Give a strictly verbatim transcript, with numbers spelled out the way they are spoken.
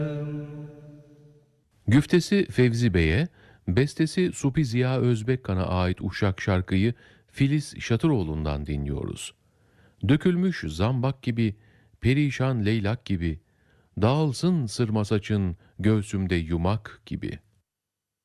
Güftesi Fevzi Bey'e, bestesi Supi Ziya Özbekkan'a ait Uşak şarkıyı Filiz Şatıroğlu'ndan dinliyoruz. Dökülmüş zambak gibi, perişan leylak gibi, dağılsın sırma saçın göğsümde yumak gibi.